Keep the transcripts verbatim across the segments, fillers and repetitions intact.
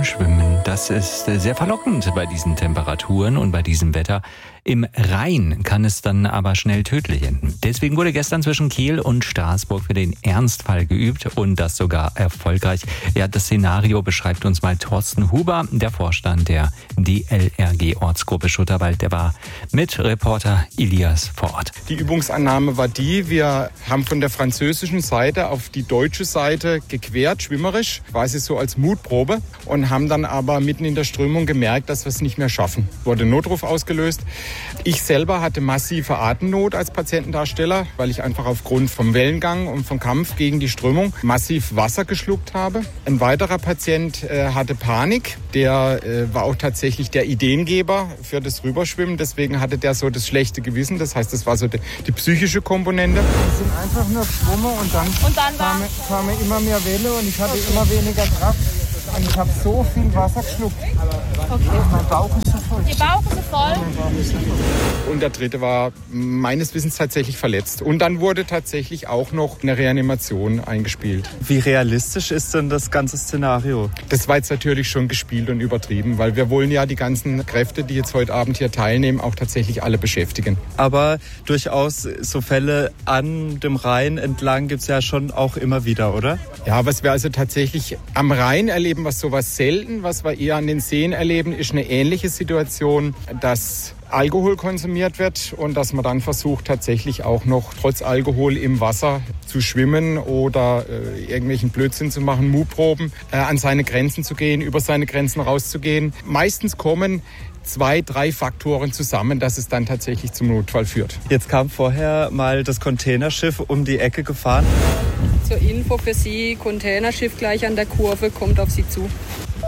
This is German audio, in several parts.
Schwimmen. Das ist sehr verlockend bei diesen Temperaturen und bei diesem Wetter. Im Rhein kann es dann aber schnell tödlich enden. Deswegen wurde gestern zwischen Kiel und Straßburg für den Ernstfall geübt und das sogar erfolgreich. Ja, das Szenario beschreibt uns mal Thorsten Huber, der Vorstand der D L R G-Ortsgruppe Schutterwald. Der war mit Reporter Ilias vor Ort. Die Übungsannahme war die, wir haben von der französischen Seite auf die deutsche Seite gequert, schwimmerisch, quasi so als Mutprobe, und haben dann aber mitten in der Strömung gemerkt, dass wir es nicht mehr schaffen. Wurde Notruf ausgelöst. Ich selber hatte massive Atemnot als Patientendarsteller, weil ich einfach aufgrund vom Wellengang und vom Kampf gegen die Strömung massiv Wasser geschluckt habe. Ein weiterer Patient äh, hatte Panik. Der äh, war auch tatsächlich der Ideengeber für das Rüberschwimmen. Deswegen hatte der so das schlechte Gewissen. Das heißt, das war so die, die psychische Komponente. Wir sind einfach nur geschwommen und dann, und dann kam, kam immer mehr Welle und ich hatte immer weniger Kraft. Und ich habe so viel Wasser geschluckt. Okay. Mein Bauch ist so voll. Ihr Bauch ist so voll? Mein Bauch ist so voll. Und der dritte war meines Wissens tatsächlich verletzt. Und dann wurde tatsächlich auch noch eine Reanimation eingespielt. Wie realistisch ist denn das ganze Szenario? Das war jetzt natürlich schon gespielt und übertrieben, weil wir wollen ja die ganzen Kräfte, die jetzt heute Abend hier teilnehmen, auch tatsächlich alle beschäftigen. Aber durchaus so Fälle an dem Rhein entlang gibt es ja schon auch immer wieder, oder? Ja, was wir also tatsächlich am Rhein erleben, was sowas selten, was wir eher an den Seen erleben, ist eine ähnliche Situation, dass Alkohol konsumiert wird und dass man dann versucht, tatsächlich auch noch trotz Alkohol im Wasser zu schwimmen oder äh, irgendwelchen Blödsinn zu machen, Mutproben, äh, an seine Grenzen zu gehen, über seine Grenzen rauszugehen. Meistens kommen zwei, drei Faktoren zusammen, dass es dann tatsächlich zum Notfall führt. Jetzt kam vorher mal das Containerschiff um die Ecke gefahren. Zur Info für Sie, Containerschiff gleich an der Kurve, kommt auf Sie zu.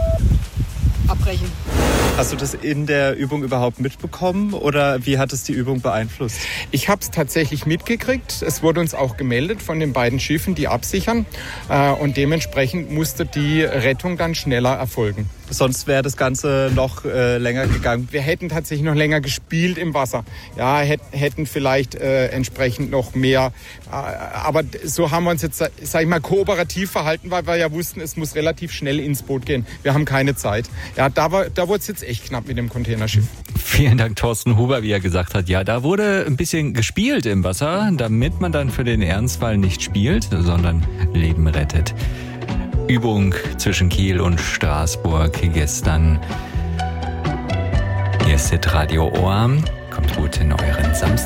Abbrechen. Hast du das in der Übung überhaupt mitbekommen oder wie hat es die Übung beeinflusst? Ich habe es tatsächlich mitgekriegt. Es wurde uns auch gemeldet von den beiden Schiffen, die absichern. Und dementsprechend musste die Rettung dann schneller erfolgen. Sonst wäre das Ganze noch äh, länger gegangen. Wir hätten tatsächlich noch länger gespielt im Wasser. Ja, hätt, hätten vielleicht äh, entsprechend noch mehr. Äh, aber so haben wir uns jetzt, sag ich mal, kooperativ verhalten, weil wir ja wussten, es muss relativ schnell ins Boot gehen. Wir haben keine Zeit. Ja, da, war, da wurde es jetzt echt knapp mit dem Containerschiff. Vielen Dank, Thorsten Huber, wie er gesagt hat. Ja, da wurde ein bisschen gespielt im Wasser, damit man dann für den Ernstfall nicht spielt, sondern Leben rettet. Übung zwischen Kiel und Straßburg gestern. Hier ist Hitradio Ohr. Kommt gut in euren Samstag.